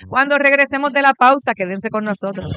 Cuando regresemos de la pausa, quédense con nosotros.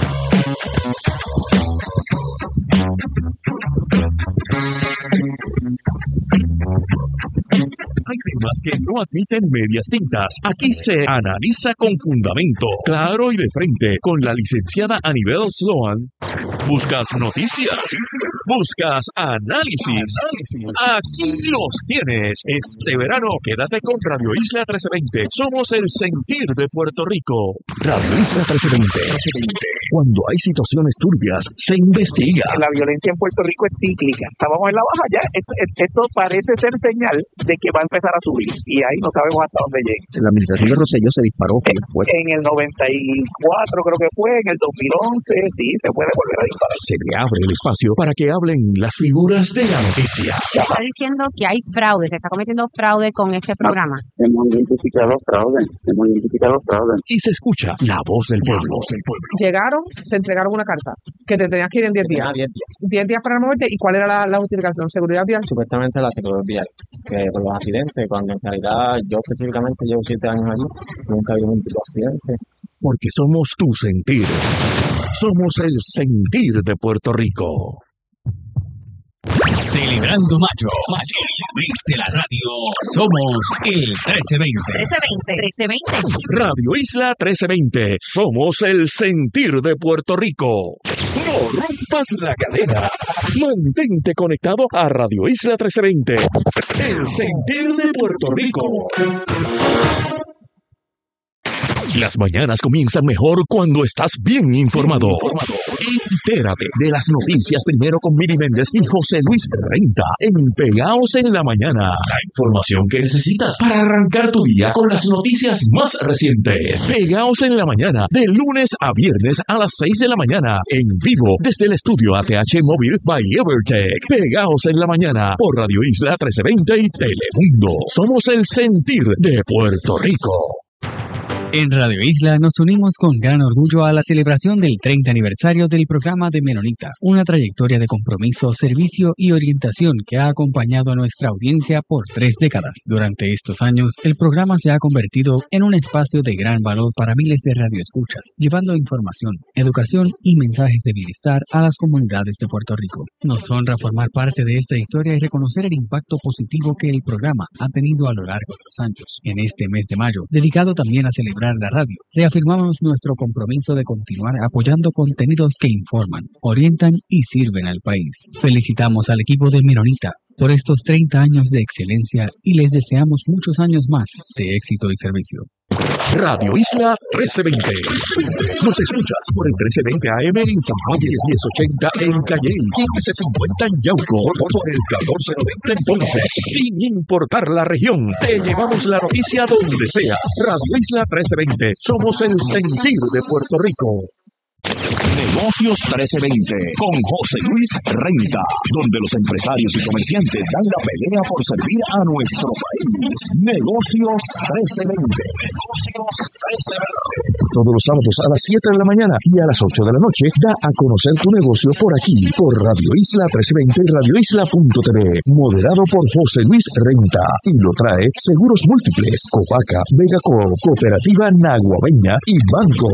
Hay temas que no admiten medias tintas. Aquí se analiza con fundamento, claro y de frente, con la licenciada Anibel Sloan. ¿Buscas noticias? ¿Buscas análisis? Aquí los tienes. Este verano, quédate con Radio Isla 1320. Somos el sentir de Puerto Rico. Radio Isla 1320. Cuando hay situaciones turbias, se investiga. La violencia en Puerto Rico es cíclica. Estábamos en la baja ya. Esto parece ser señal de que va a empezar a subir. Y ahí no sabemos hasta dónde llegue. La administración de Rosselló se disparó. En el 94 creo que fue, en el 2011, sí, se puede volver a disparar. Se le abre el espacio para que hablen las figuras de la noticia. Está diciendo que hay fraude, se está cometiendo fraude con este programa. Hemos identificado fraude. Y se escucha la voz del pueblo. Llegaron, te entregaron una carta que te tenías que ir en 10 días. 10 días para moverte. ¿Y cuál era la justificación? ¿Seguridad vial? Supuestamente la seguridad vial, que por los accidentes, cuando en realidad yo específicamente llevo 7 años allí, nunca había ningún tipo de accidente. Porque somos tu sentir. Somos el sentir de Puerto Rico. Celebrando Mayo. El mes de la radio. Somos el 1320. 1320. Radio Isla 1320. Somos el sentir de Puerto Rico. No rompas la cadena. Mantente conectado a Radio Isla 1320. El sentir de Puerto Rico. Las mañanas comienzan mejor cuando estás bien informado. Entérate de las noticias primero con Miri Méndez y José Luis Renta en Pegaos en la Mañana. La información que necesitas para arrancar tu día con las noticias más recientes. Pegaos en la Mañana, de lunes a viernes a las 6 de la mañana. En vivo desde el estudio ATH Móvil by Evertech. Pegaos en la Mañana por Radio Isla 1320 y Telemundo. Somos el sentir de Puerto Rico. En Radio Isla nos unimos con gran orgullo a la celebración del 30 aniversario del programa de Menonita, una trayectoria de compromiso, servicio y orientación que ha acompañado a nuestra audiencia por 3 décadas. Durante estos años, el programa se ha convertido en un espacio de gran valor para miles de radioescuchas, llevando información, educación y mensajes de bienestar a las comunidades de Puerto Rico. Nos honra formar parte de esta historia y reconocer el impacto positivo que el programa ha tenido a lo largo de los años. En este mes de mayo, dedicado también a celebrar la radio, reafirmamos nuestro compromiso de continuar apoyando contenidos que informan, orientan y sirven al país. Felicitamos al equipo de Menonita por estos 30 años de excelencia y les deseamos muchos años más de éxito y servicio. Radio Isla 1320. Nos escuchas por el 1320 AM en San Juan, 1080 en Calle, 1550 en Yauco, por el 1490 en Ponce. Sin importar la región, te llevamos la noticia donde sea. Radio Isla 1320. Somos el sentir de Puerto Rico. Negocios 1320 con José Luis Renta, donde los empresarios y comerciantes dan la pelea por servir a nuestro país. Negocios 1320. Todos los sábados a las 7 de la mañana y a las 8 de la noche da a conocer tu negocio por aquí, por Radio Isla 1320 y radioisla.tv, moderado por José Luis Renta, y lo trae Seguros Múltiples, Copaca, Vegaco, Cooperativa Naguabeña y Banco.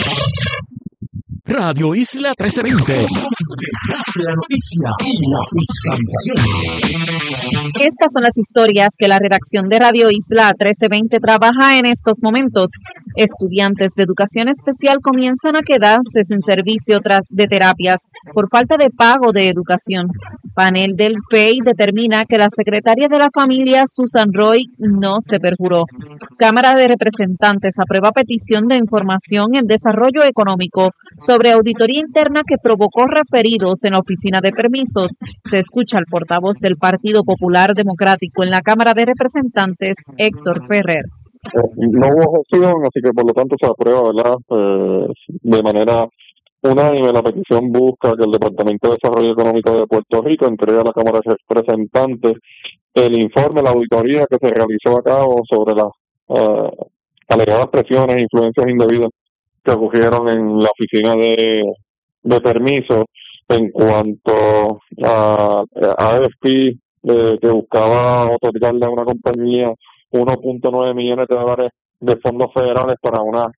Radio Isla 1320. La noticia y la fiscalización. Estas son las historias que la redacción de Radio Isla 1320 trabaja en estos momentos. Estudiantes de educación especial comienzan a quedarse sin servicio de terapias por falta de pago de educación. Panel del FEI determina que la secretaria de la familia, Susan Roy, no se perjuró. Cámara de Representantes aprueba petición de información en desarrollo económico sobre auditoría interna que provocó referidos en la oficina de permisos. Se escucha al portavoz del Partido Popular Democrático en la Cámara de Representantes, Héctor Ferrer. No hubo objeción, así que por lo tanto se aprueba, ¿verdad? De manera unánime. La petición busca que el Departamento de Desarrollo Económico de Puerto Rico entregue a la Cámara de Representantes el informe, la auditoría que se realizó a cabo sobre las alegadas presiones e influencias indebidas que ocurrieron en la oficina de permisos en cuanto a AFP, que buscaba otorgarle a una compañía $1.9 millones de fondos federales para una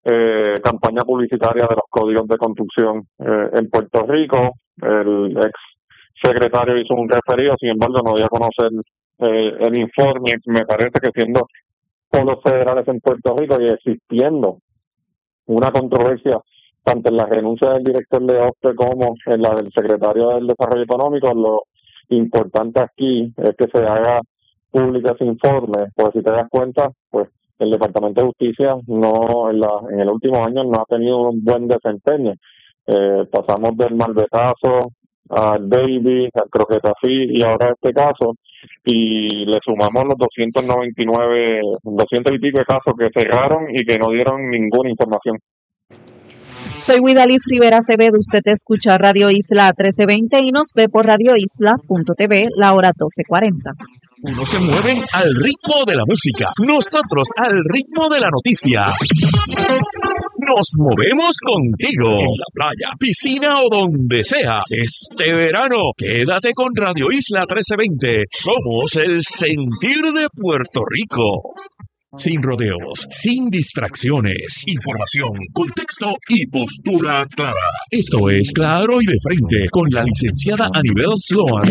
campaña publicitaria de los códigos de construcción en Puerto Rico. El ex secretario hizo un referido, sin embargo no dio a conocer el informe. Me parece que siendo fondos federales en Puerto Rico y existiendo una controversia tanto en la renuncia del director de OSPE como en la del secretario del Desarrollo Económico, lo importante aquí es que se haga público ese informe, porque si te das cuenta, pues el Departamento de Justicia no en el último año no ha tenido un buen desempeño. Pasamos del malvetazo al baby, al croquetafí y ahora este caso, y le sumamos los 200 y pico de casos que cerraron y que no dieron ninguna información. Soy Guidalis Rivera Acevedo, usted escucha Radio Isla 1320 y nos ve por radioisla.tv, la hora 12:40. Unos se mueven al ritmo de la música, nosotros al ritmo de la noticia. Nos movemos contigo en la playa, piscina o donde sea. Este verano, quédate con Radio Isla 1320. Somos el sentir de Puerto Rico. Sin rodeos, sin distracciones, información, contexto y postura clara. Esto es Claro y de Frente con la licenciada Anibel Sloan.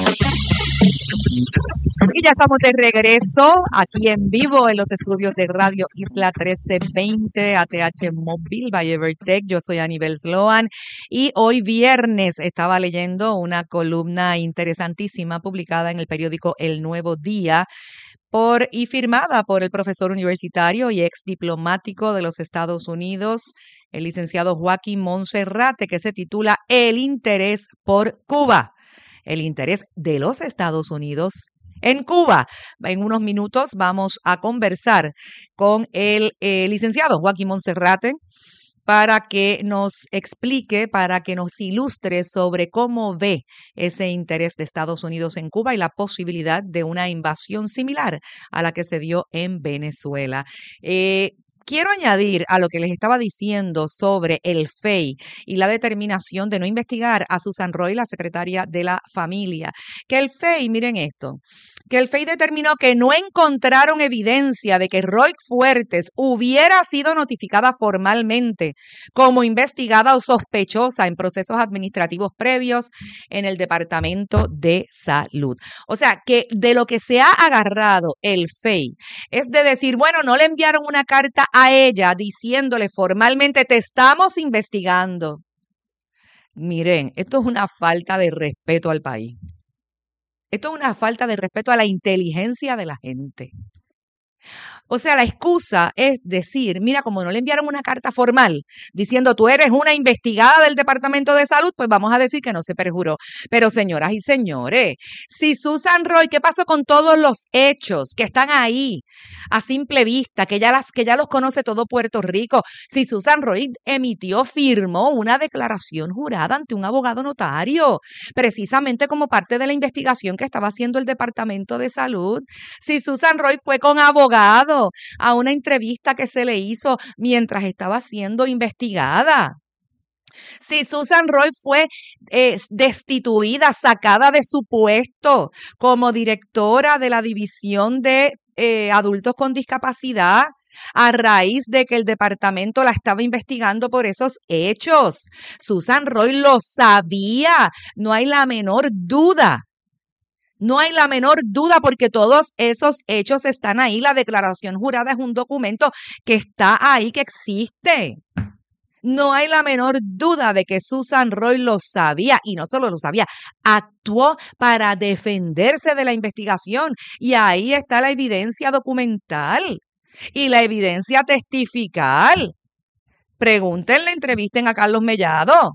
Y ya estamos de regreso aquí en vivo en los estudios de Radio Isla 1320 ATH Móvil by Evertech. Yo soy Anibel Sloan y hoy viernes estaba leyendo una columna interesantísima publicada en el periódico El Nuevo Día y firmada por el profesor universitario y ex diplomático de los Estados Unidos, el licenciado Joaquín Monserrate, que se titula El interés por Cuba, el interés de los Estados Unidos en Cuba. En unos minutos vamos a conversar con el licenciado Joaquín Monserrate para que nos explique, para que nos ilustre sobre cómo ve ese interés de Estados Unidos en Cuba y la posibilidad de una invasión similar a la que se dio en Venezuela. Quiero añadir a lo que les estaba diciendo sobre el FEI y la determinación de no investigar a Susan Roy, la secretaria de la familia. Que el FEI, miren esto, que el FEI determinó que no encontraron evidencia de que Roy Fuertes hubiera sido notificada formalmente como investigada o sospechosa en procesos administrativos previos en el Departamento de Salud. O sea, que de lo que se ha agarrado el FEI es de decir, bueno, no le enviaron una carta a ella diciéndole formalmente te estamos investigando. Miren, esto es una falta de respeto al país. Esto es una falta de respeto a la inteligencia de la gente. O sea, la excusa es decir, mira, como no le enviaron una carta formal diciendo tú eres una investigada del Departamento de Salud, pues vamos a decir que no se perjuró. Pero señoras y señores, si Susan Roy, ¿qué pasó con todos los hechos que están ahí a simple vista, que ya los conoce todo Puerto Rico? Si Susan Roy firmó una declaración jurada ante un abogado notario, precisamente como parte de la investigación que estaba haciendo el Departamento de Salud. Si Susan Roy fue con abogado a una entrevista que se le hizo mientras estaba siendo investigada. Si Susan Roy fue destituida, sacada de su puesto como directora de la División de Adultos con Discapacidad, a raíz de que el departamento la estaba investigando por esos hechos. Susan Roy lo sabía, no hay la menor duda. No hay la menor duda porque todos esos hechos están ahí. La declaración jurada es un documento que está ahí, que existe. No hay la menor duda de que Susan Roy lo sabía y no solo lo sabía, actuó para defenderse de la investigación y ahí está la evidencia documental y la evidencia testifical. Pregúntenle, entrevisten a Carlos Mellado.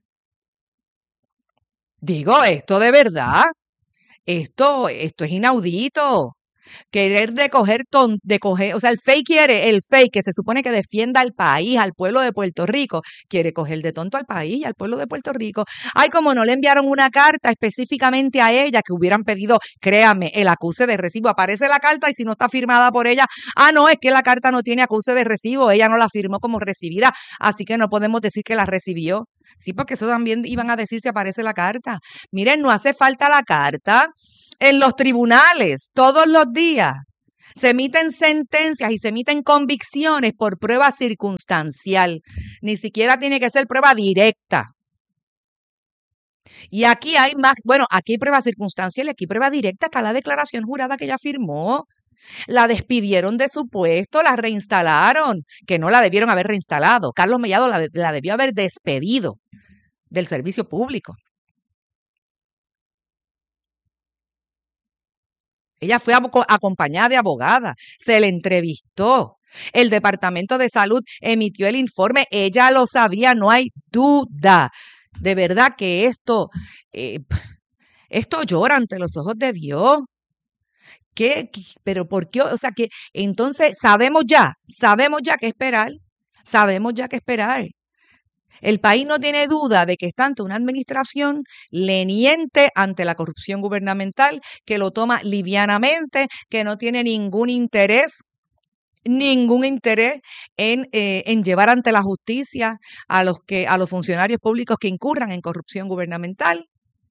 Digo, esto de verdad. Esto es inaudito. Querer o sea, el FEI que se supone que defienda al país, al pueblo de Puerto Rico, quiere coger de tonto al país y al pueblo de Puerto Rico. Ay, como no le enviaron una carta específicamente a ella, que hubieran pedido, créame, el acuse de recibo. Aparece la carta y si no está firmada por ella, no, es que la carta no tiene acuse de recibo, ella no la firmó como recibida, así que no podemos decir que la recibió. Sí, porque eso también iban a decir si aparece la carta. Miren, no hace falta la carta en los tribunales todos los días. Se emiten sentencias y se emiten convicciones por prueba circunstancial. Ni siquiera tiene que ser prueba directa. Y aquí hay más, bueno, aquí hay prueba circunstancial y aquí prueba directa. Está la declaración jurada que ella firmó. La despidieron de su puesto, la reinstalaron, que no la debieron haber reinstalado. Carlos Mellado la debió haber despedido del servicio público. Ella fue acompañada de abogada, se le entrevistó. El Departamento de Salud emitió el informe, ella lo sabía, no hay duda. De verdad que esto llora ante los ojos de Dios. ¿Pero por qué? O sea que entonces sabemos ya qué esperar, sabemos ya qué esperar. El país no tiene duda de que está ante una administración leniente ante la corrupción gubernamental, que lo toma livianamente, que no tiene ningún interés en llevar ante la justicia a los funcionarios públicos que incurran en corrupción gubernamental.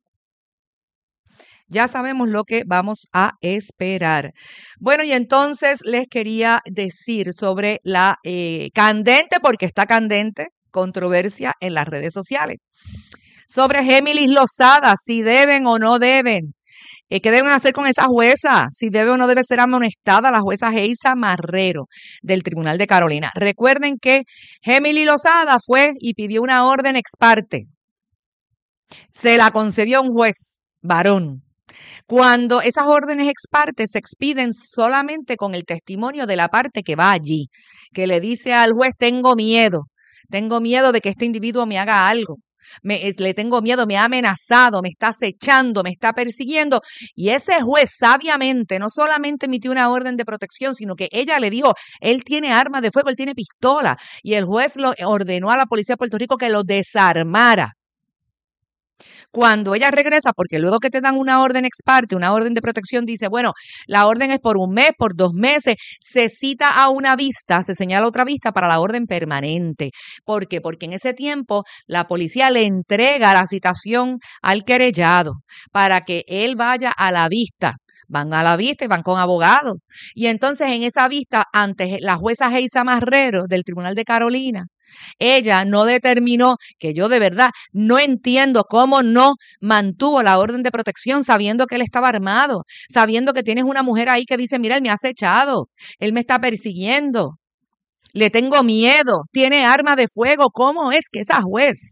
Ya sabemos lo que vamos a esperar. Bueno, y entonces les quería decir sobre la candente, porque está candente, controversia en las redes sociales. Sobre Gémilis Lozada, si deben o no deben. ¿Qué deben hacer con esa jueza? Si debe o no debe ser amonestada la jueza Geisa Marrero del Tribunal de Carolina. Recuerden que Gémilis Lozada fue y pidió una orden ex parte. Se la concedió un juez varón. Cuando esas órdenes ex parte se expiden solamente con el testimonio de la parte que va allí, que le dice al juez, tengo miedo de que este individuo me haga algo. Le tengo miedo, me ha amenazado, me está acechando, me está persiguiendo. Y ese juez sabiamente no solamente emitió una orden de protección, sino que ella le dijo, él tiene armas de fuego, él tiene pistola. Y el juez lo ordenó a la policía de Puerto Rico que lo desarmara. Cuando ella regresa, porque luego que te dan una orden ex parte, una orden de protección, dice, bueno, la orden es por 1 mes, por 2 meses, se cita a una vista, se señala otra vista para la orden permanente. ¿Por qué? Porque en ese tiempo la policía le entrega la citación al querellado para que él vaya a la vista. Van a la vista y van con abogados. Y entonces en esa vista, ante la jueza Geisa Marrero del Tribunal de Carolina, ella no determinó, que yo de verdad no entiendo cómo no mantuvo la orden de protección sabiendo que él estaba armado, sabiendo que tienes una mujer ahí que dice, mira, él me ha acechado, él me está persiguiendo, le tengo miedo, tiene arma de fuego. ¿Cómo es que esa juez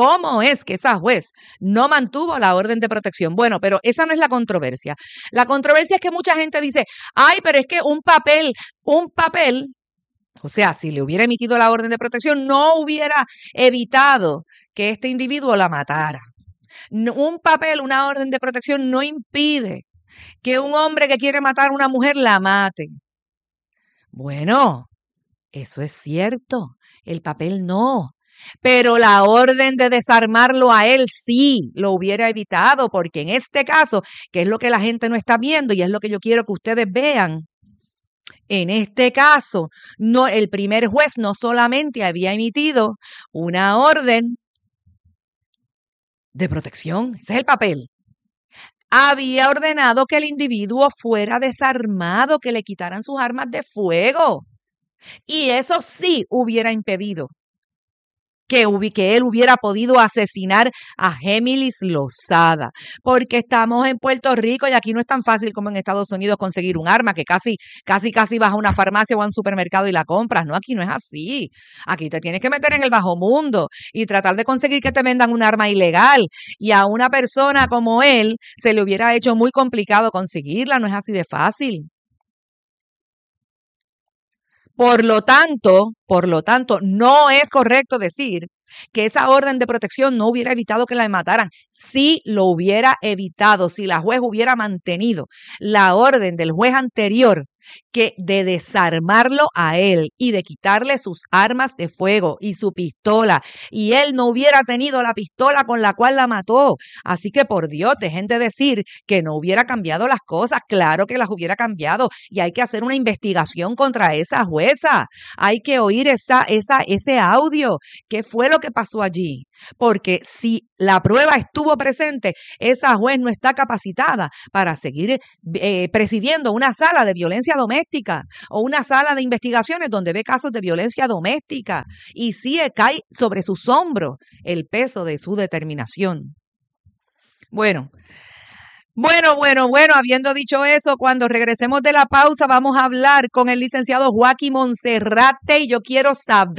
no mantuvo la orden de protección? Bueno, pero esa no es la controversia. La controversia es que mucha gente dice, ay, pero es que un papel, o sea, si le hubiera emitido la orden de protección, no hubiera evitado que este individuo la matara. Un papel, una orden de protección no impide que un hombre que quiere matar a una mujer la mate. Bueno, eso es cierto, el papel no. Pero la orden de desarmarlo a él sí lo hubiera evitado, porque en este caso, que es lo que la gente no está viendo y es lo que yo quiero que ustedes vean, en este caso, el primer juez no solamente había emitido una orden de protección, ese es el papel, había ordenado que el individuo fuera desarmado, que le quitaran sus armas de fuego. Y eso sí hubiera impedido que él hubiera podido asesinar a Gémilis Lozada, porque estamos en Puerto Rico y aquí no es tan fácil como en Estados Unidos conseguir un arma, que casi vas a una farmacia o a un supermercado y la compras. No, aquí no es así. Aquí te tienes que meter en el bajo mundo y tratar de conseguir que te vendan un arma ilegal, y a una persona como él se le hubiera hecho muy complicado conseguirla, no es así de fácil. Por lo tanto, no es correcto decir que esa orden de protección no hubiera evitado que la mataran. Sí lo hubiera evitado si la juez hubiera mantenido la orden del juez anterior, que de desarmarlo a él y de quitarle sus armas de fuego y su pistola, y él no hubiera tenido la pistola con la cual la mató. Así que por Dios, dejen de decir que no hubiera cambiado las cosas. Claro que las hubiera cambiado, y hay que hacer una investigación contra esa jueza. Hay que oír ese audio. ¿Qué fue lo que pasó allí? Porque si la prueba estuvo presente, esa juez no está capacitada para seguir presidiendo una sala de violencia doméstica o una sala de investigaciones donde ve casos de violencia doméstica y sí cae sobre sus hombros el peso de su determinación. Bueno, habiendo dicho eso, cuando regresemos de la pausa vamos a hablar con el licenciado Joaquín Monserrate y yo quiero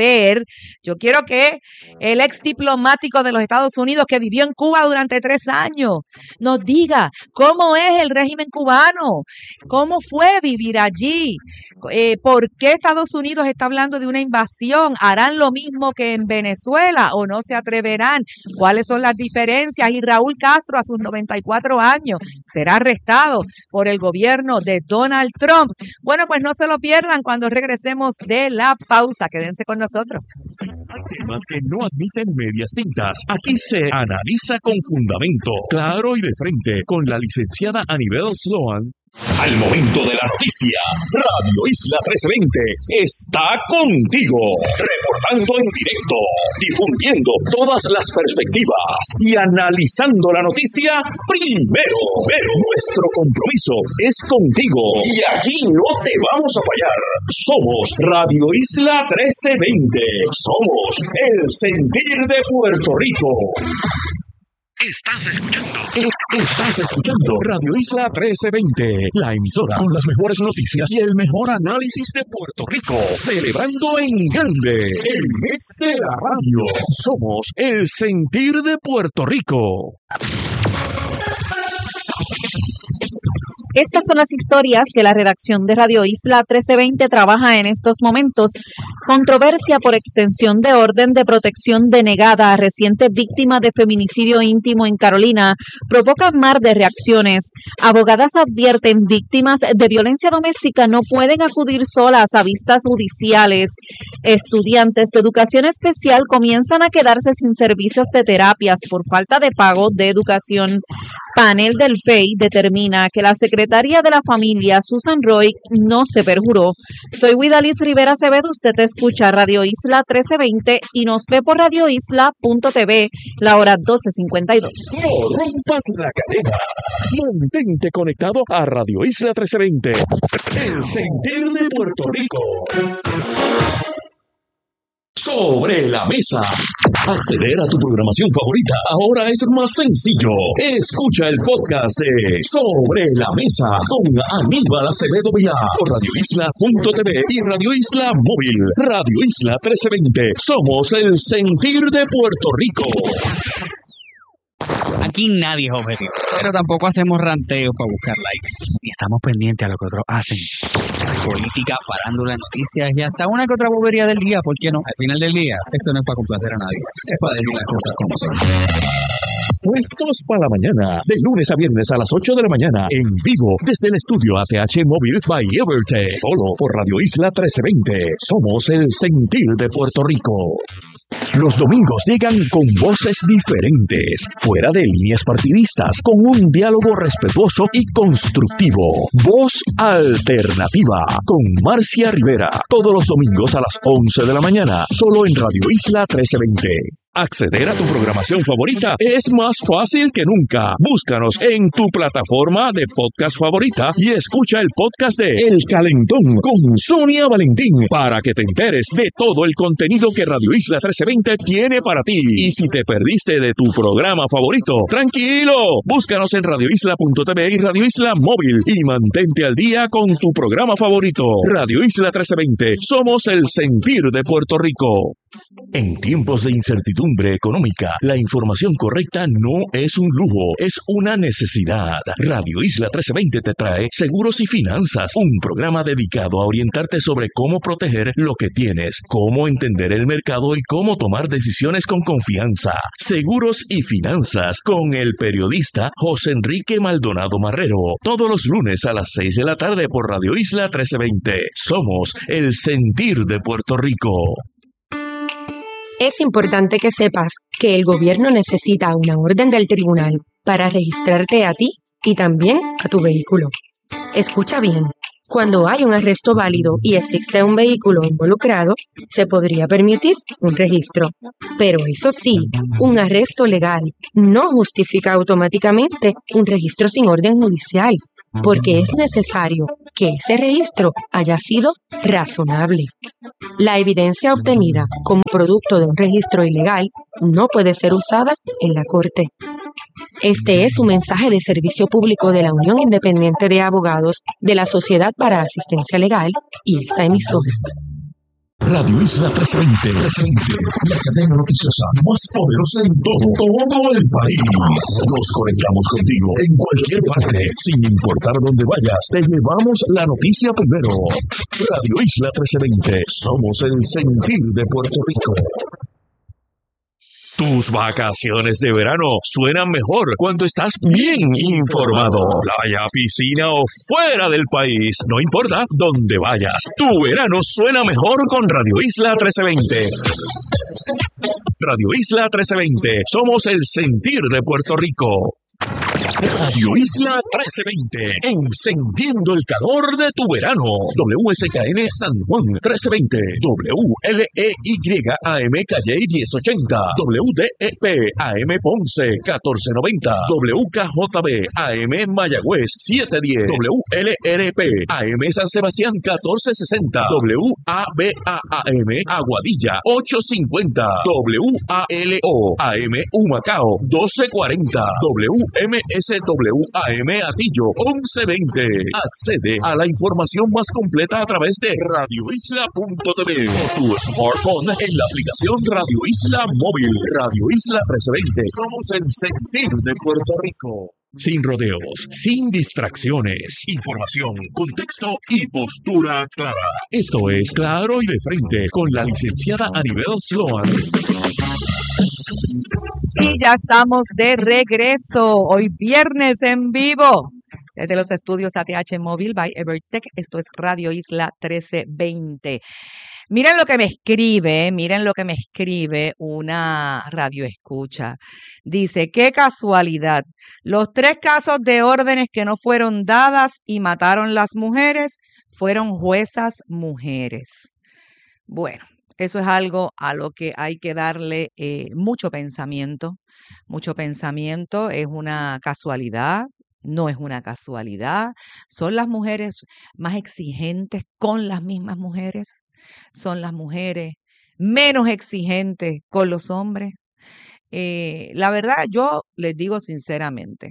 que el ex diplomático de los Estados Unidos que vivió en Cuba durante 3 años nos diga cómo es el régimen cubano, cómo fue vivir allí, por qué Estados Unidos está hablando de una invasión, harán lo mismo que en Venezuela o no se atreverán, cuáles son las diferencias y Raúl Castro a sus 94 años será arrestado por el gobierno de Donald Trump. Bueno, pues no se lo pierdan cuando regresemos de la pausa. Quédense con nosotros. Hay temas que no admiten medias tintas. Aquí se analiza con fundamento, claro y de frente, con la licenciada Anibel Sloan. Al momento de la noticia, Radio Isla 1320 está contigo, reportando en directo, difundiendo todas las perspectivas y analizando la noticia primero. Pero nuestro compromiso es contigo y aquí no te vamos a fallar. Somos Radio Isla 1320. Somos el sentir de Puerto Rico. Estás escuchando Radio Isla 1320, la emisora con las mejores noticias y el mejor análisis de Puerto Rico, celebrando en grande el mes de la radio. Somos el sentir de Puerto Rico. Estas son las historias que la redacción de Radio Isla 1320 trabaja en estos momentos. Controversia por extensión de orden de protección denegada a reciente víctima de feminicidio íntimo en Carolina provoca mar de reacciones. Abogadas advierten víctimas de violencia doméstica no pueden acudir solas a vistas judiciales. Estudiantes de educación especial comienzan a quedarse sin servicios de terapias por falta de pago de educación. Panel del FEI determina que la secretaria de la familia, Susan Roy, no se perjuró. Soy Guidalis Rivera Acevedo, usted escucha Radio Isla 1320 y nos ve por radioisla.tv, la hora 12:52. No rompas la cadena. Mantente conectado a Radio Isla 1320, el sentir de Puerto Rico. Sobre la mesa. Acceder a tu programación favorita ahora es más sencillo. Escucha el podcast de Sobre la Mesa con Aníbal Acevedo Vilá por radioisla.tv y Radio Isla Móvil. Radio Isla 1320. Somos el sentir de Puerto Rico. Aquí nadie es objetivo, pero tampoco hacemos ranteos para buscar likes. Ni estamos pendientes a lo que otros hacen. Política, farándula, noticias y hasta una que otra bobería del día, ¿por qué no? Al final del día, esto no es para complacer a nadie, es para decir las cosas como son. Puestos para la mañana, de lunes a viernes a las 8 de la mañana, en vivo, desde el estudio ATH Móvil by Evertech, solo por Radio Isla 1320. Somos el sentir de Puerto Rico. Los domingos llegan con voces diferentes, fuera de líneas partidistas, con un diálogo respetuoso y constructivo. Voz Alternativa, con Marcia Rivera, todos los domingos a las 11 de la mañana, solo en Radio Isla 1320. Acceder a tu programación favorita es más fácil que nunca. Búscanos en tu plataforma de podcast favorita y escucha el podcast de El Calentón con Sonia Valentín para que te enteres de todo el contenido que Radio Isla 1320 tiene para ti. Y si te perdiste de tu programa favorito, tranquilo, búscanos en radioisla.tv y Radio Isla Móvil y mantente al día con tu programa favorito. Radio Isla 1320, somos el sentir de Puerto Rico. En tiempos de incertidumbre económica, la información correcta no es un lujo, es una necesidad. Radio Isla 1320 te trae Seguros y Finanzas, un programa dedicado a orientarte sobre cómo proteger lo que tienes, cómo entender el mercado y cómo tomar decisiones con confianza. Seguros y Finanzas con el periodista José Enrique Maldonado Marrero, todos los lunes a las 6 de la tarde por Radio Isla 1320. Somos el sentir de Puerto Rico. Es importante que sepas que el gobierno necesita una orden del tribunal para registrarte a ti y también a tu vehículo. Escucha bien, cuando hay un arresto válido y existe un vehículo involucrado, se podría permitir un registro. Pero eso sí, un arresto legal no justifica automáticamente un registro sin orden judicial. porque es necesario que ese registro haya sido razonable. La evidencia obtenida como producto de un registro ilegal no puede ser usada en la Corte. Este es un mensaje de servicio público de la Unión Independiente de Abogados de la Sociedad para Asistencia Legal y esta emisora. Radio Isla 1320, la cadena noticiosa más poderosa en todo el país. Nos conectamos contigo en cualquier parte, sin importar dónde vayas. Te llevamos la noticia primero. Radio Isla 1320, somos el sentir de Puerto Rico. Tus vacaciones de verano suenan mejor cuando estás bien informado. Playa, piscina o fuera del país, no importa dónde vayas. Tu verano suena mejor con Radio Isla 1320. Radio Isla 1320, somos el sentir de Puerto Rico. Radio Isla 1320, encendiendo el calor de tu verano. WSKN San Juan 1320, WLEY AM Calle 1080, WDEP AM Ponce 1490, WKJB AM Mayagüez 710, WLRP AM San Sebastián 1460, WABA-AM Aguadilla 850, WALO AM Humacao 1240, MSWAM Atillo 1120. Accede a la información más completa a través de radioisla.tv o tu smartphone en la aplicación Radio Isla Móvil. Radio Isla 1320. Somos el sentir de Puerto Rico. Sin rodeos, sin distracciones, información, contexto y postura clara. Esto es Claro y de Frente con la licenciada Anibel Sloan. Y ya estamos de regreso, hoy viernes en vivo, desde los estudios ATH Móvil by Evertech. Esto es Radio Isla 1320. Miren lo que me escribe una radio escucha. Dice, qué casualidad, los 3 casos de órdenes que no fueron dadas y mataron las mujeres fueron juezas mujeres. Bueno. Eso es algo a lo que hay que darle mucho pensamiento, es una casualidad, no es una casualidad. ¿Son las mujeres más exigentes con las mismas mujeres? ¿Son las mujeres menos exigentes con los hombres? La verdad, yo les digo sinceramente,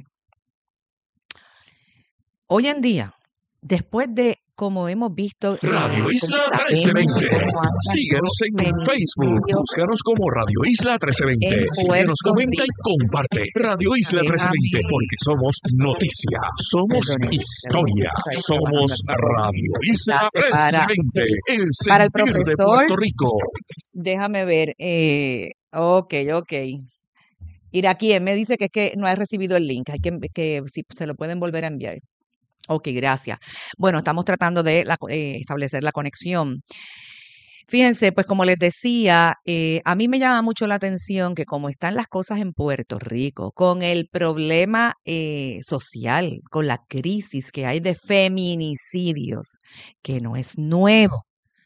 hoy en día, después de como hemos visto... Radio Isla 1320. Síguenos en Facebook. Búscanos como Radio Isla 1320. Síguenos, comenta y comparte. Radio Isla 1320, porque somos noticia, somos historia, somos Radio Isla 1320. El sentir de Puerto Rico. Déjame ver. Ok. Iraquí me dice que es que no ha recibido el link. Hay que si se lo pueden volver a enviar. Ok, gracias. Bueno, estamos tratando de establecer la conexión. Fíjense, pues como les decía, a mí me llama mucho la atención que como están las cosas en Puerto Rico, con el problema social, con la crisis que hay de feminicidios, que no es nuevo,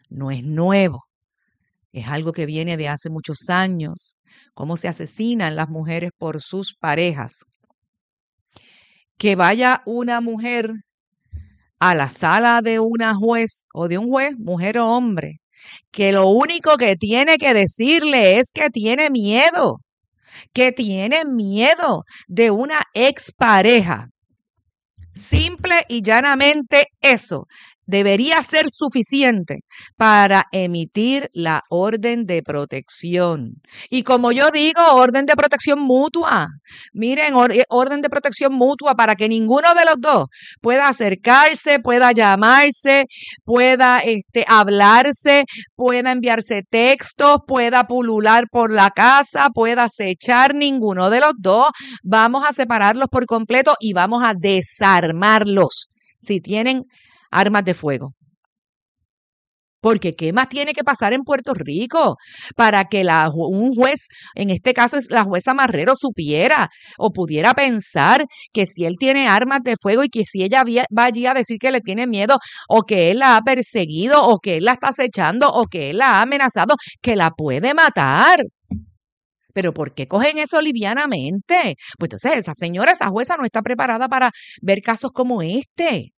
es algo que viene de hace muchos años, cómo se asesinan las mujeres por sus parejas. Que vaya una mujer a la sala de una juez o de un juez, mujer o hombre, que lo único que tiene que decirle es que tiene miedo de una expareja. Simple y llanamente eso debería ser suficiente para emitir la orden de protección. Y como yo digo, orden de protección mutua. Miren, orden de protección mutua para que ninguno de los dos pueda acercarse, pueda llamarse, pueda hablarse, pueda enviarse textos, pueda pulular por la casa, pueda acechar. Ninguno de los dos. Vamos a separarlos por completo y vamos a desarmarlos si tienen armas de fuego. Porque ¿qué más tiene que pasar en Puerto Rico para que un juez, en este caso es la jueza Marrero, supiera o pudiera pensar que si él tiene armas de fuego y que si ella va allí a decir que le tiene miedo o que él la ha perseguido o que él la está acechando o que él la ha amenazado, que la puede matar? Pero ¿por qué cogen eso livianamente? Pues entonces esa señora, esa jueza no está preparada para ver casos como este.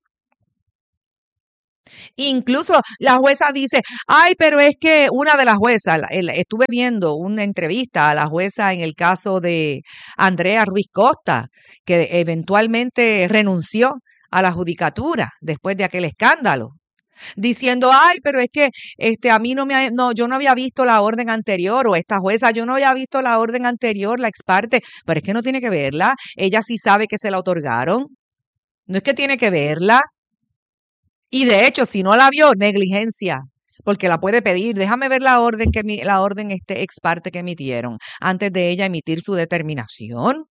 Incluso la jueza dice, ay, pero es que una de las juezas, estuve viendo una entrevista a la jueza en el caso de Andrea Ruiz Costa, que eventualmente renunció a la judicatura después de aquel escándalo, diciendo, ay, pero es que a mí yo no había visto la orden anterior, o esta jueza, yo no había visto la orden anterior, la ex parte, pero es que no tiene que verla, ella sí sabe que se la otorgaron, no es que tiene que verla. Y de hecho, si no la vio, negligencia, porque la puede pedir. Déjame ver la orden ex parte que emitieron antes de ella emitir su determinación.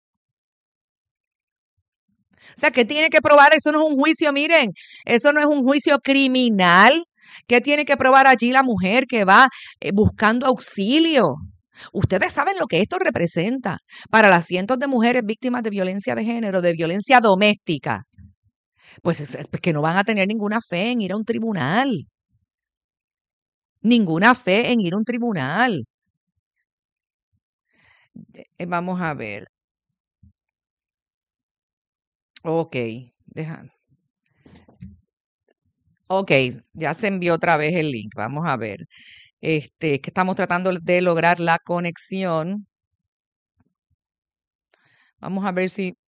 O sea, ¿qué tiene que probar? Eso no es un juicio, miren, eso no es un juicio criminal. ¿Qué tiene que probar allí la mujer que va buscando auxilio? Ustedes saben lo que esto representa para las cientos de mujeres víctimas de violencia de género, de violencia doméstica. Pues que no van a tener ninguna fe en ir a un tribunal. Ninguna fe en ir a un tribunal. Vamos a ver. Ok, Ok, ya se envió otra vez el link. Vamos a ver. Que estamos tratando de lograr la conexión. Vamos a ver si...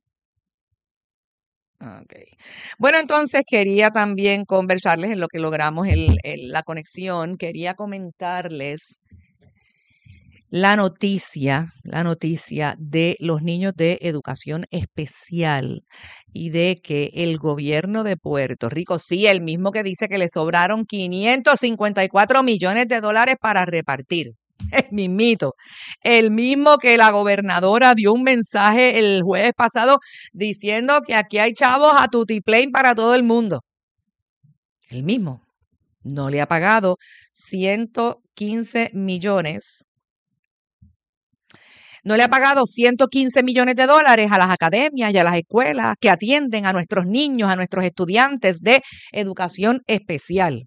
Okay. Bueno, entonces quería también conversarles en lo que logramos la conexión. Quería comentarles la noticia de los niños de educación especial y de que el gobierno de Puerto Rico, sí, el mismo que dice que le sobraron 554 millones de dólares para repartir. El mismito, el mismo que la gobernadora dio un mensaje el jueves pasado diciendo que aquí hay chavos a tutiplén para todo el mundo. El mismo no le ha pagado 115 millones. No le ha pagado 115 millones de dólares a las academias y a las escuelas que atienden a nuestros niños, a nuestros estudiantes de educación especial.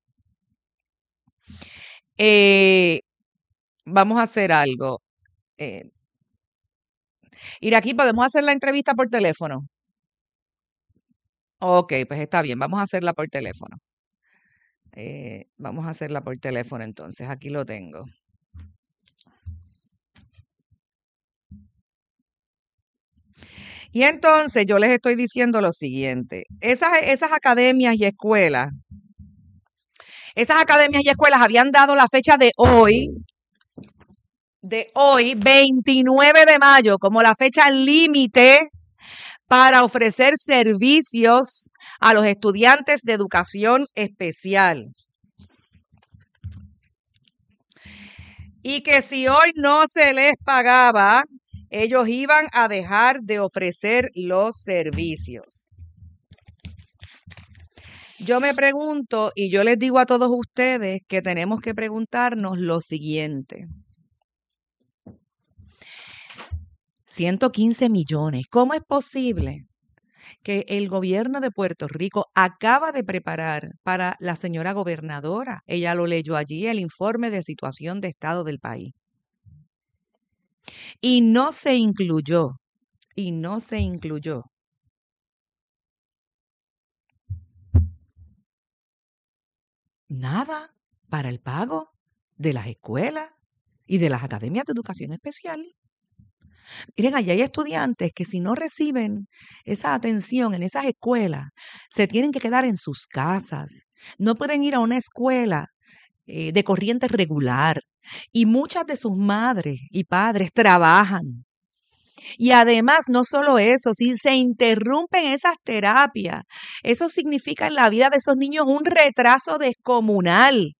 Vamos a hacer algo. Aquí ¿podemos hacer la entrevista por teléfono? Ok, pues está bien, vamos a hacerla por teléfono. Vamos a hacerla por teléfono entonces, aquí lo tengo. Y entonces yo les estoy diciendo lo siguiente, esas academias y escuelas habían dado la fecha de hoy, 29 de mayo, como la fecha límite para ofrecer servicios a los estudiantes de educación especial. Y que si hoy no se les pagaba, ellos iban a dejar de ofrecer los servicios. Yo me pregunto, y yo les digo a todos ustedes que tenemos que preguntarnos lo siguiente. 115 millones. ¿Cómo es posible que el gobierno de Puerto Rico acaba de preparar para la señora gobernadora? Ella lo leyó allí, el informe de situación de estado del país. Y no se incluyó nada para el pago de las escuelas y de las academias de educación especial. Miren, allá hay estudiantes que si no reciben esa atención en esas escuelas, se tienen que quedar en sus casas. No pueden ir a una escuela de corriente regular. Y muchas de sus madres y padres trabajan. Y además, no solo eso, si se interrumpen esas terapias, eso significa en la vida de esos niños un retraso descomunal.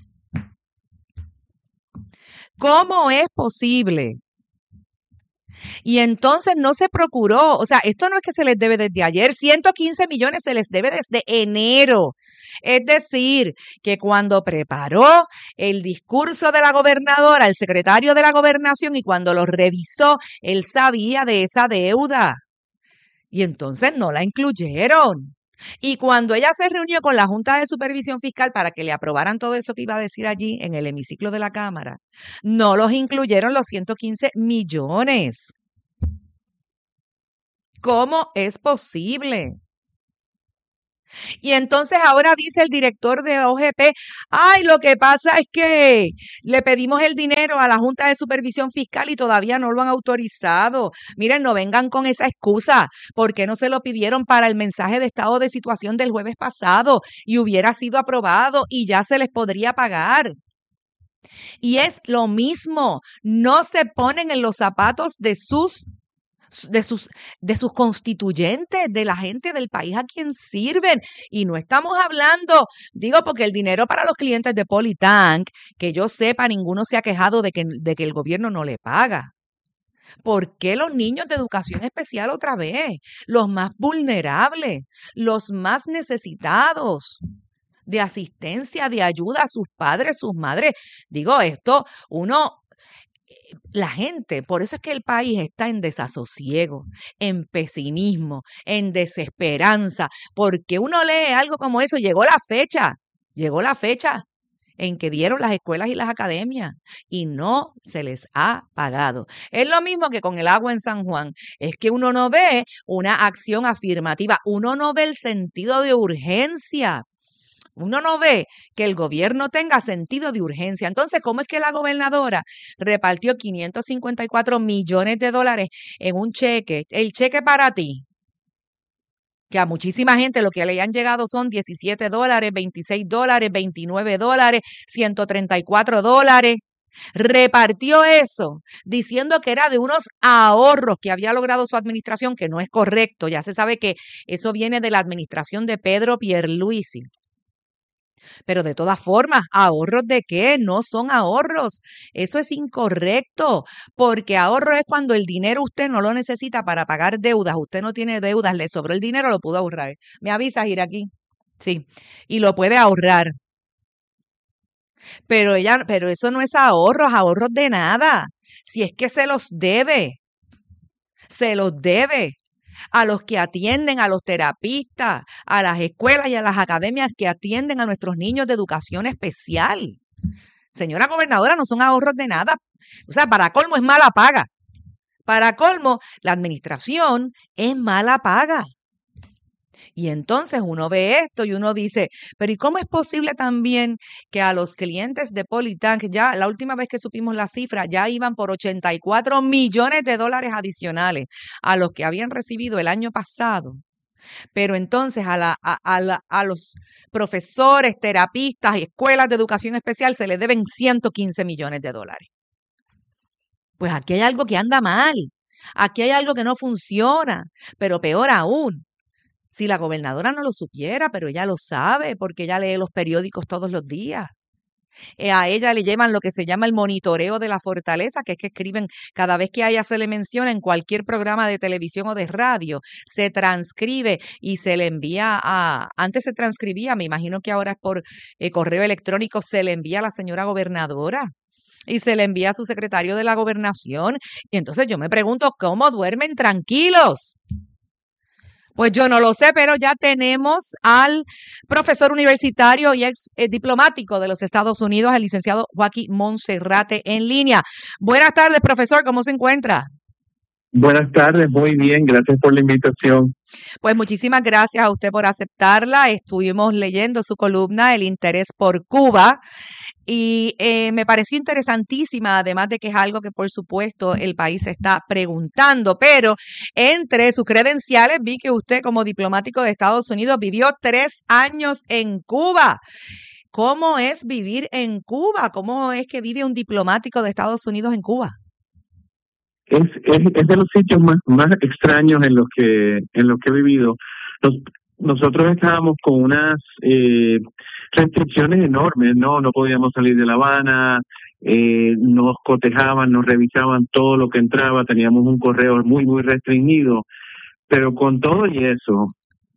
¿Cómo es posible? Y entonces no se procuró, o sea, esto no es que se les debe desde ayer, 115 millones se les debe desde enero. Es decir, que cuando preparó el discurso de la gobernadora, el secretario de la gobernación, y cuando lo revisó, él sabía de esa deuda. Y entonces no la incluyeron. Y cuando ella se reunió con la Junta de Supervisión Fiscal para que le aprobaran todo eso que iba a decir allí en el hemiciclo de la Cámara, no los incluyeron los 115 millones. ¿Cómo es posible? Y entonces ahora dice el director de OGP, ay, lo que pasa es que le pedimos el dinero a la Junta de Supervisión Fiscal y todavía no lo han autorizado. Miren, no vengan con esa excusa. ¿Por qué no se lo pidieron para el mensaje de estado de situación del jueves pasado y hubiera sido aprobado y ya se les podría pagar? Y es lo mismo, no se ponen en los zapatos de sus constituyentes, de la gente del país a quien sirven. Y no estamos hablando, digo, porque el dinero para los clientes de Politank, que yo sepa, ninguno se ha quejado de que el gobierno no le paga. ¿Por qué los niños de educación especial otra vez? Los más vulnerables, los más necesitados de asistencia, de ayuda a sus padres, sus madres. Digo, esto, la gente, por eso es que el país está en desasosiego, en pesimismo, en desesperanza, porque uno lee algo como eso, llegó la fecha en que dieron las escuelas y las academias y no se les ha pagado. Es lo mismo que con el agua en San Juan, es que uno no ve una acción afirmativa, uno no ve el sentido de urgencia. Uno no ve que el gobierno tenga sentido de urgencia. Entonces, ¿cómo es que la gobernadora repartió 554 millones de dólares en un cheque? El cheque para ti, que a muchísima gente lo que le han llegado son $17, $26, $29, $134. Repartió eso diciendo que era de unos ahorros que había logrado su administración, que no es correcto. Ya se sabe que eso viene de la administración de Pedro Pierluisi. Pero de todas formas, ¿ahorros de qué? No son ahorros. Eso es incorrecto, porque ahorro es cuando el dinero usted no lo necesita para pagar deudas. Usted no tiene deudas, le sobró el dinero, lo pudo ahorrar. ¿Me avisas, ir aquí? Sí, y lo puede ahorrar. Pero eso no es ahorros de nada. Si es que se los debe a los que atienden, a los terapistas, a las escuelas y a las academias que atienden a nuestros niños de educación especial. Señora gobernadora, no son ahorros de nada. O sea, para colmo es mala paga. Para colmo, la administración es mala paga. Y entonces uno ve esto y uno dice, pero ¿y cómo es posible también que a los clientes de Politank, ya la última vez que supimos la cifra, ya iban por 84 millones de dólares adicionales a los que habían recibido el año pasado? Pero entonces a los profesores, terapistas y escuelas de educación especial se les deben 115 millones de dólares. Pues aquí hay algo que anda mal, aquí hay algo que no funciona, pero peor aún, si la gobernadora no lo supiera, pero ella lo sabe porque ella lee los periódicos todos los días. A ella le llevan lo que se llama el monitoreo de la fortaleza, que es que escriben cada vez que a ella se le menciona en cualquier programa de televisión o de radio, se transcribe y se le envía antes se transcribía, me imagino que ahora es por correo electrónico, se le envía a la señora gobernadora y se le envía a su secretario de la gobernación. Y entonces yo me pregunto, ¿cómo duermen tranquilos? Pues yo no lo sé, pero ya tenemos al profesor universitario y ex diplomático de los Estados Unidos, el licenciado Joaquín Monserrate, en línea. Buenas tardes, profesor, ¿cómo se encuentra? Buenas tardes, muy bien, gracias por la invitación. Pues muchísimas gracias a usted por aceptarla. Estuvimos leyendo su columna, El interés por Cuba, y me pareció interesantísima, además de que es algo que por supuesto el país se está preguntando, pero entre sus credenciales vi que usted como diplomático de Estados Unidos vivió 3 años en Cuba. ¿Cómo es vivir en Cuba? ¿Cómo es que vive un diplomático de Estados Unidos en Cuba? Es de los sitios más extraños en los que he vivido. Nosotros estábamos con unas restricciones enormes, no podíamos salir de La Habana, nos cotejaban, nos revisaban todo lo que entraba, teníamos un correo muy, muy restringido, pero con todo y eso,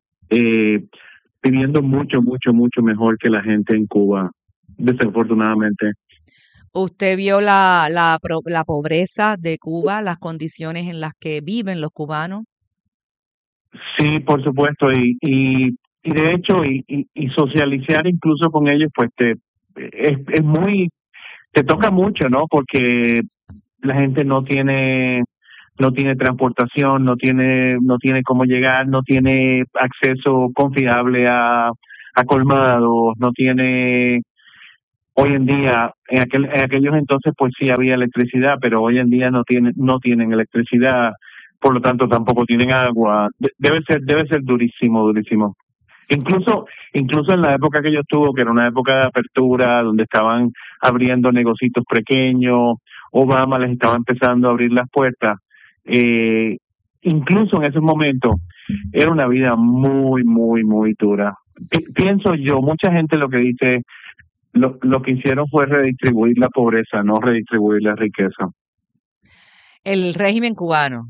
viviendo mucho, mucho, mucho mejor que la gente en Cuba, desafortunadamente. ¿Usted vio la pobreza de Cuba, las condiciones en las que viven los cubanos? Sí, por supuesto, y de hecho, y socializar incluso con ellos, pues es muy, te toca mucho, ¿no? Porque la gente no tiene transportación, no tiene cómo llegar, no tiene acceso confiable a colmados, no tiene. Hoy en día, en aquellos entonces pues sí había electricidad, pero hoy en día no tienen electricidad, por lo tanto tampoco tienen agua. Debe ser durísimo. Incluso en la época que yo estuve, que era una época de apertura, donde estaban abriendo negocios pequeños, Obama les estaba empezando a abrir las puertas. Incluso en esos momentos era una vida muy, muy, muy dura. Pienso yo, mucha gente lo que dice, lo que hicieron fue redistribuir la pobreza, no redistribuir la riqueza. El régimen cubano.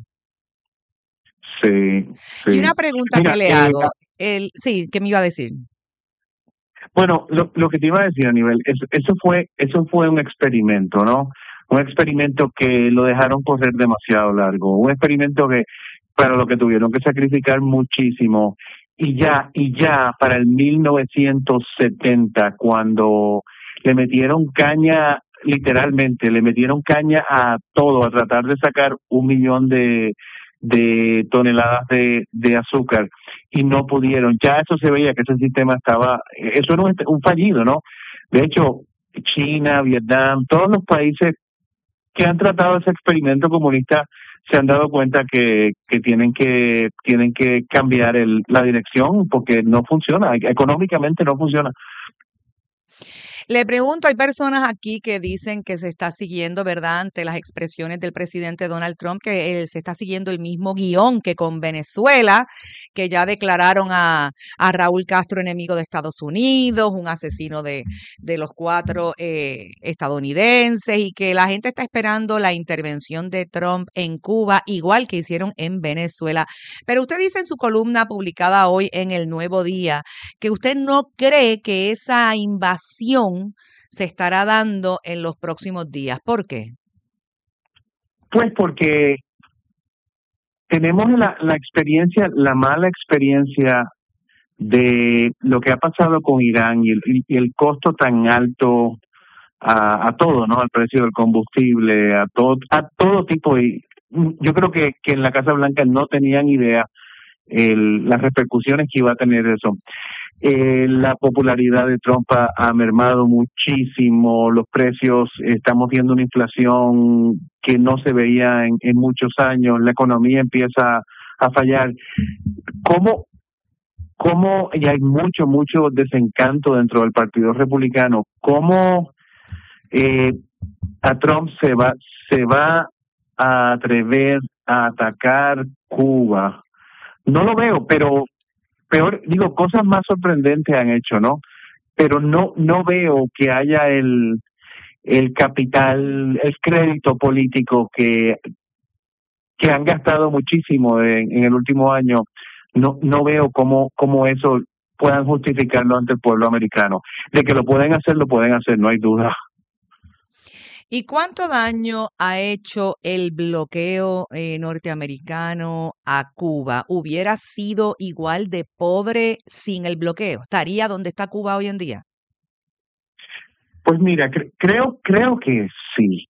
Sí. Y una pregunta que le hago, sí, ¿qué me iba a decir? Bueno, lo que te iba a decir, Aníbal, eso fue un experimento, ¿no? Un experimento que lo dejaron correr demasiado largo, un experimento que para lo que tuvieron que sacrificar muchísimo. Y ya para el 1970, cuando le metieron caña, literalmente, le metieron caña a todo, a tratar de sacar 1 millón de toneladas de azúcar, y no pudieron. Ya eso se veía que ese sistema eso era un fallido, ¿no? De hecho, China, Vietnam, todos los países que han tratado ese experimento comunista se han dado cuenta que tienen que cambiar la dirección, porque no funciona, económicamente no funciona. Le pregunto, hay personas aquí que dicen que se está siguiendo, ¿verdad?, ante las expresiones del presidente Donald Trump, que se está siguiendo el mismo guión que con Venezuela, que ya declararon a Raúl Castro enemigo de Estados Unidos, un asesino de los 4 estadounidenses, y que la gente está esperando la intervención de Trump en Cuba, igual que hicieron en Venezuela. Pero usted dice en su columna publicada hoy en El Nuevo Día que usted no cree que esa invasión se estará dando en los próximos días. ¿Por qué? Pues porque tenemos la experiencia, la mala experiencia de lo que ha pasado con Irán y el costo tan alto a todo, ¿no? Al precio del combustible, a todo tipo. Y yo creo que en la Casa Blanca no tenían idea las repercusiones que iba a tener eso. La popularidad de Trump ha mermado muchísimo, los precios, estamos viendo una inflación que no se veía en muchos años, la economía empieza a fallar. ¿Cómo? Y hay mucho desencanto dentro del Partido Republicano. ¿Cómo a Trump se va a atrever a atacar Cuba? No lo veo, pero peor, cosas más sorprendentes han hecho, ¿no? Pero no veo que haya el capital, el crédito político que han gastado muchísimo en el último año. No veo cómo eso puedan justificarlo ante el pueblo americano. De que lo pueden hacer, no hay duda. ¿Y cuánto daño ha hecho el bloqueo norteamericano a Cuba? ¿Hubiera sido igual de pobre sin el bloqueo? ¿Estaría donde está Cuba hoy en día? Pues mira, creo que sí.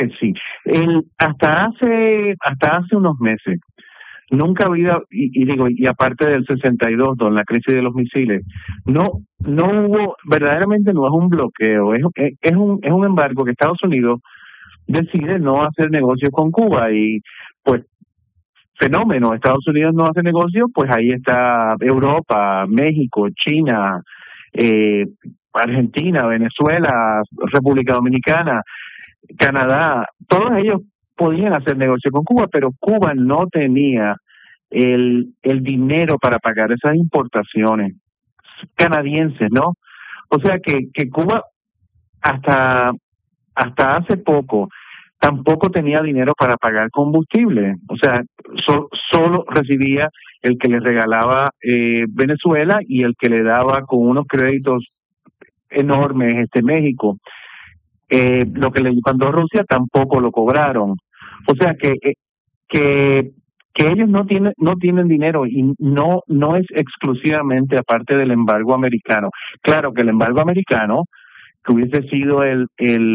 Hasta hace unos meses nunca había, y aparte del 62, con la crisis de los misiles, no hubo, verdaderamente no es un bloqueo, es un embargo que Estados Unidos decide no hacer negocios con Cuba, y pues fenómeno, Estados Unidos no hace negocios, pues ahí está Europa, México, China, Argentina, Venezuela, República Dominicana, Canadá, todos ellos podían hacer negocio con Cuba, pero Cuba no tenía el dinero para pagar esas importaciones canadienses, ¿no? O sea que Cuba hasta hace poco tampoco tenía dinero para pagar combustible. O sea, solo recibía el que le regalaba Venezuela y el que le daba con unos créditos enormes México. Lo que le mandó Rusia tampoco lo cobraron. O sea que que ellos no tienen dinero y no es exclusivamente aparte del embargo americano. Claro que el embargo americano, que hubiese sido el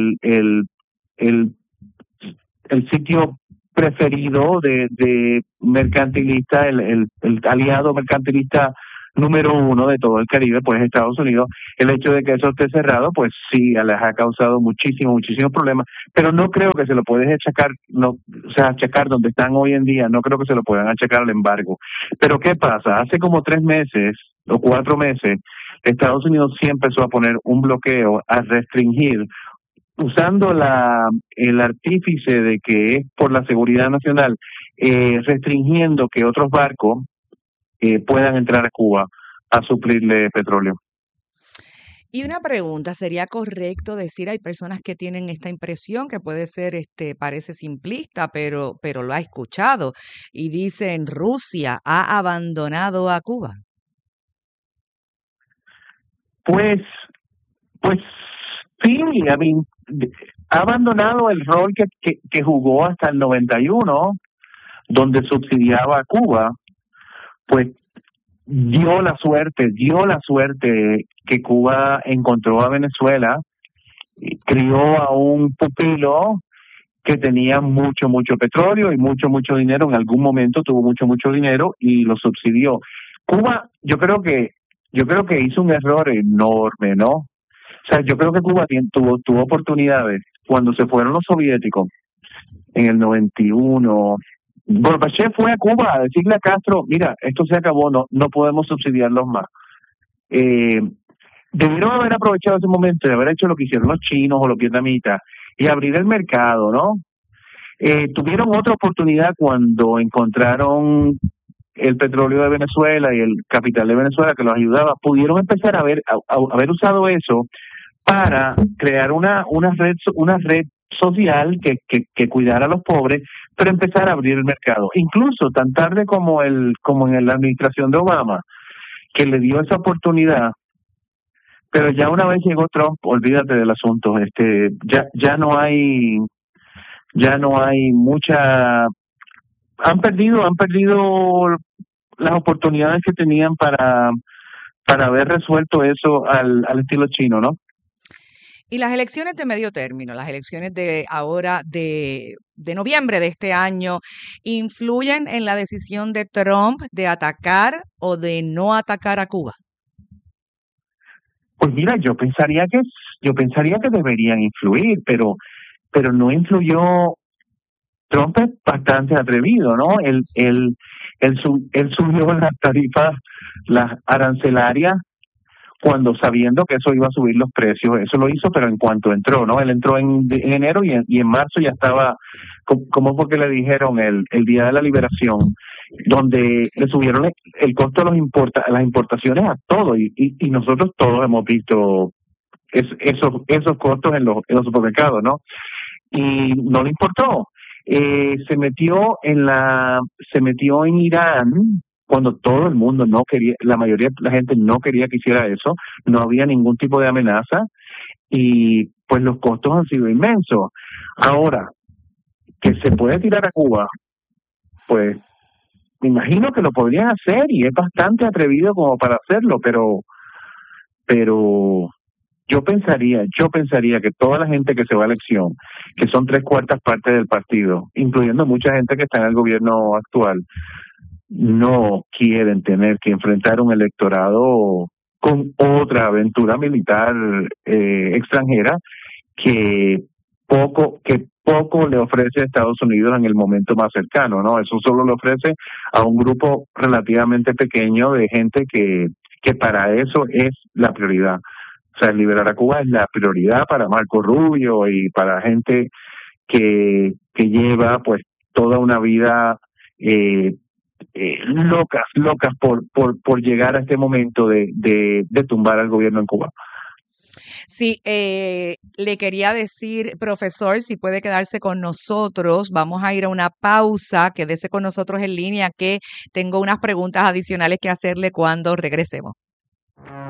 sitio preferido de mercantilista, el aliado mercantilista número uno de todo el Caribe, pues Estados Unidos. El hecho de que eso esté cerrado, pues sí, les ha causado muchísimos problemas, pero no creo que se lo puedes achacar donde están hoy en día, no creo que se lo puedan achacar al embargo. Pero ¿qué pasa? Hace como 3 meses o 4 meses, Estados Unidos sí empezó a poner un bloqueo, a restringir, usando el artífice de que es por la seguridad nacional, restringiendo que otros barcos puedan entrar a Cuba a suplirle petróleo. Y una pregunta, ¿sería correcto decir, hay personas que tienen esta impresión que puede ser, parece simplista, pero lo ha escuchado, y dicen, Rusia ha abandonado a Cuba? Pues sí, ha abandonado el rol que jugó hasta el 91, donde subsidiaba a Cuba. Pues dio la suerte que Cuba encontró a Venezuela, y crió a un pupilo que tenía mucho petróleo y mucho dinero. En algún momento tuvo mucho dinero y lo subsidió. Cuba, yo creo que hizo un error enorme, ¿no? O sea, yo creo que Cuba tuvo oportunidades cuando se fueron los soviéticos en el 91. Gorbachev fue a Cuba a decirle a Castro, mira, esto se acabó, no podemos subsidiarlos más. Debieron haber aprovechado ese momento de haber hecho lo que hicieron los chinos o los vietnamitas y abrir el mercado, ¿no? Tuvieron otra oportunidad cuando encontraron el petróleo de Venezuela y el capital de Venezuela que los ayudaba. Pudieron empezar a haber usado eso para crear una red social que cuidara a los pobres, pero empezar a abrir el mercado. Incluso tan tarde como en la administración de Obama, que le dio esa oportunidad, pero ya una vez llegó Trump, olvídate del asunto. Ya no hay mucha. Han perdido las oportunidades que tenían para haber resuelto eso al estilo chino, ¿no? Y las elecciones de medio término, las elecciones de ahora de noviembre de este año, ¿influyen en la decisión de Trump de atacar o de no atacar a Cuba? Pues mira, yo pensaría que deberían influir, pero no influyó. Trump es bastante atrevido, ¿no? Él subió las tarifas, las arancelarias, cuando sabiendo que eso iba a subir los precios. Eso lo hizo, pero en cuanto entró, ¿no? Él entró en enero y en marzo ya estaba, como porque le dijeron el día de la liberación, donde le subieron el costo de las importaciones a todo, y nosotros todos hemos visto esos costos en los supermercados, ¿no? Y no le importó. Se metió en Irán cuando todo el mundo no quería, la mayoría de la gente no quería que hiciera eso, no había ningún tipo de amenaza, y pues los costos han sido inmensos. Ahora, que se puede tirar a Cuba, pues me imagino que lo podrían hacer, y es bastante atrevido como para hacerlo, pero yo pensaría que toda la gente que se va a elección, que son 3/4 partes del partido, incluyendo mucha gente que está en el gobierno actual, no quieren tener que enfrentar un electorado con otra aventura militar extranjera que poco le ofrece a Estados Unidos en el momento más cercano, ¿no? Eso solo le ofrece a un grupo relativamente pequeño de gente que para eso es la prioridad. O sea, liberar a Cuba es la prioridad para Marco Rubio y para gente que lleva pues toda una vida locas por llegar a este momento de tumbar al gobierno en Cuba. Sí, le quería decir, profesor, si puede quedarse con nosotros, vamos a ir a una pausa, quédese con nosotros en línea, que tengo unas preguntas adicionales que hacerle cuando regresemos.